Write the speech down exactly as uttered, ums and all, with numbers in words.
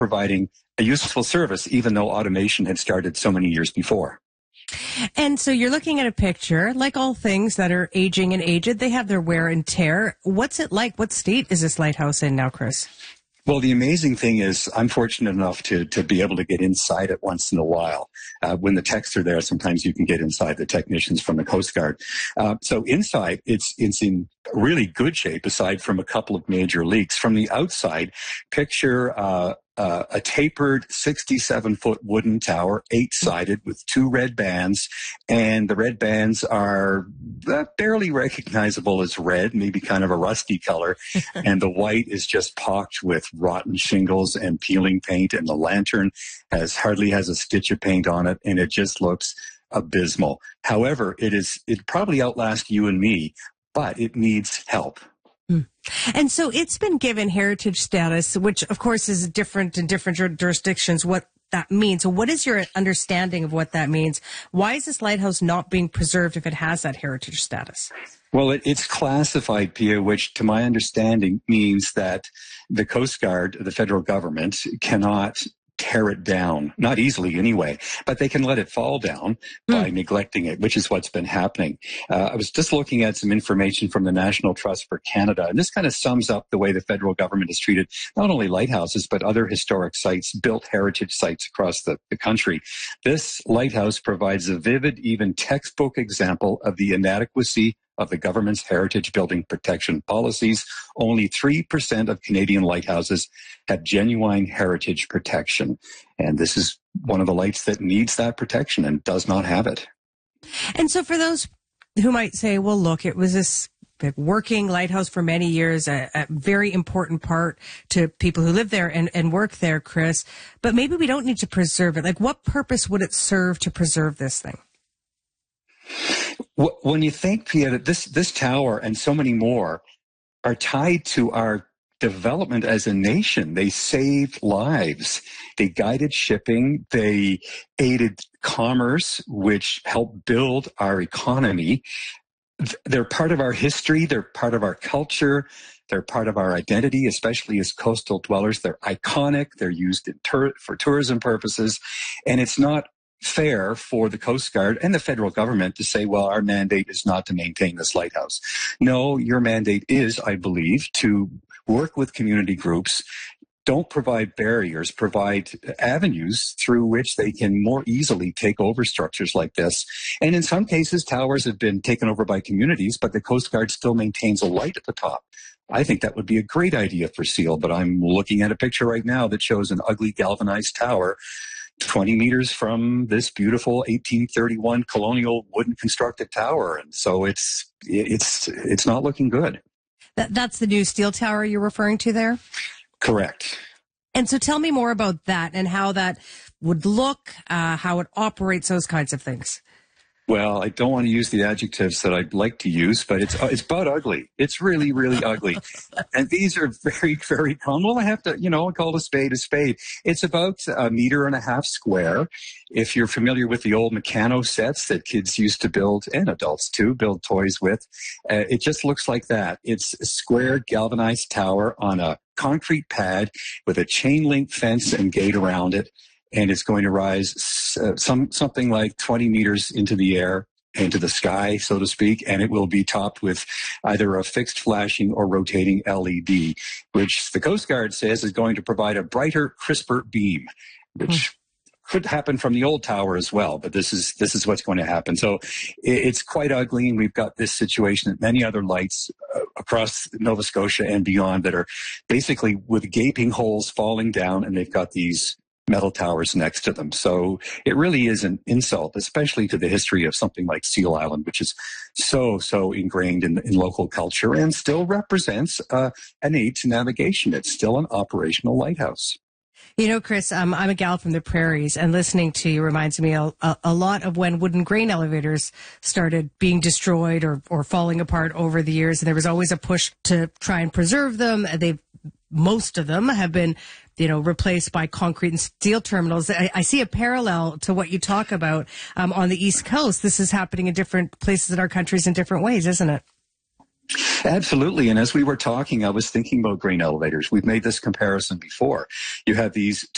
providing a useful service, even though automation had started so many years before. And so you're looking at a picture, like all things that are aging and aged, they have their wear and tear. What's it like? What state is this lighthouse in now, Chris? Well, the amazing thing is I'm fortunate enough to to be able to get inside it once in a while. Uh, when the techs are there, sometimes you can get inside, the technicians from the Coast Guard. Uh, so inside, it's it's in really good shape, aside from a couple of major leaks. From the outside, picture uh, uh, a tapered sixty-seven foot wooden tower, eight-sided, with two red bands, and the red bands are uh, barely recognizable as red, maybe kind of a rusty color, and the white is just pocked with rotten shingles and peeling paint, and the lantern has hardly has a stitch of paint on it, and it just looks abysmal. However, it is it probably outlasts you and me, but it needs help. And so it's been given heritage status, which of course is different in different jur- jurisdictions, what that means. So what is your understanding of what that means? Why is this lighthouse not being preserved if it has that heritage status? Well, it, it's classified, Pia, which to my understanding means that the Coast Guard, the federal government, cannot tear it down, not easily anyway, but they can let it fall down by mm. neglecting it, which is what's been happening. Uh, I was just looking at some information from the National Trust for Canada, and this kind of sums up the way the federal government has treated not only lighthouses, but other historic sites, built heritage sites across the, the country. This lighthouse provides a vivid, even textbook example of the inadequacy of the government's heritage building protection policies. Only three percent of Canadian lighthouses have genuine heritage protection. And this is one of the lights that needs that protection and does not have it. And so for those who might say, well, look, it was this working lighthouse for many years, a, a very important part to people who live there and, and work there, Chris, but maybe we don't need to preserve it. Like, what purpose would it serve to preserve this thing? When you think, Pia, that this, this tower and so many more are tied to our development as a nation, they saved lives, they guided shipping, they aided commerce, which helped build our economy. They're part of our history, they're part of our culture, they're part of our identity, especially as coastal dwellers. They're iconic, they're used in tur- for tourism purposes, and it's not fair for the Coast Guard and the federal government to say, well, our mandate is not to maintain this lighthouse. No, your mandate is, I believe, to work with community groups. Don't provide barriers, provide avenues through which they can more easily take over structures like this. And in some cases, towers have been taken over by communities, but the Coast Guard still maintains a light at the top. I think that would be a great idea for SEAL, but I'm looking at a picture right now that shows an ugly galvanized tower twenty meters from this beautiful eighteen thirty-one colonial wooden constructed tower. And so it's, it's, it's not looking good. That, that's the new steel tower you're referring to there? Correct. And so tell me more about that and how that would look, uh, how it operates, those kinds of things. Well, I don't want to use the adjectives that I'd like to use, but it's it's about ugly. It's really, really ugly. And these are very, very common. Well, I have to, you know, call a spade a spade. It's about a meter and a half square. If you're familiar with the old Meccano sets that kids used to build, and adults too, build toys with, uh, it just looks like that. It's a square galvanized tower on a concrete pad with a chain link fence and gate around it. And it's going to rise uh, some something like twenty meters into the air, into the sky, so to speak, and it will be topped with either a fixed flashing or rotating L E D, which the Coast Guard says is going to provide a brighter, crisper beam, which mm. could happen from the old tower as well, but this is this is what's going to happen. So it's quite ugly, and we've got this situation at many other lights uh, across Nova Scotia and beyond that are basically with gaping holes falling down, and they've got these metal towers next to them. So it really is an insult, especially to the history of something like Seal Island, which is so, so ingrained in, in local culture and still represents uh, an aid to navigation. It's still an operational lighthouse. You know, Chris, um, I'm a gal from the prairies, and listening to you reminds me a, a, a lot of when wooden grain elevators started being destroyed or, or falling apart over the years. And there was always a push to try and preserve them. They've Most of them have been, you know, replaced by concrete and steel terminals. I, I see a parallel to what you talk about um, on the East Coast. This is happening in different places in our countries in different ways, isn't it? Absolutely. And as we were talking, I was thinking about grain elevators. We've made this comparison before. You have these